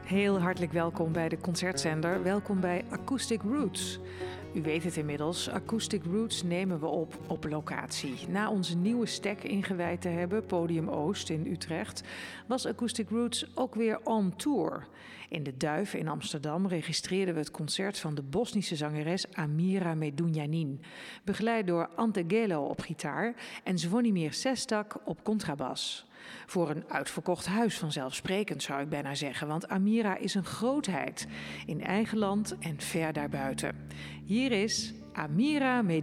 Heel hartelijk welkom bij de Concertzender. Welkom bij Acoustic Roots. U weet het inmiddels, Acoustic Roots nemen we op locatie. Na onze nieuwe stek ingewijd te hebben, Podium Oost in Utrecht, was Acoustic Roots ook weer on tour. In de Duif in Amsterdam registreerden we het concert van de Bosnische zangeres Amira Medunjanin, begeleid door Ante Gelo op gitaar en Zvonimir Šestak op contrabas. Voor een uitverkocht huis vanzelfsprekend, zou ik bijna zeggen, want Amira is een grootheid in eigen land en ver daarbuiten. Hier is Amira